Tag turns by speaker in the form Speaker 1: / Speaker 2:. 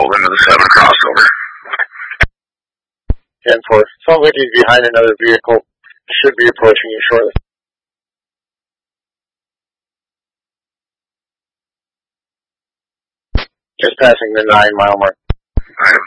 Speaker 1: pulled into the 7 crossover.
Speaker 2: 10-4. Sounds like he's behind another vehicle. Should be approaching you shortly. Just passing the 9 mile mark.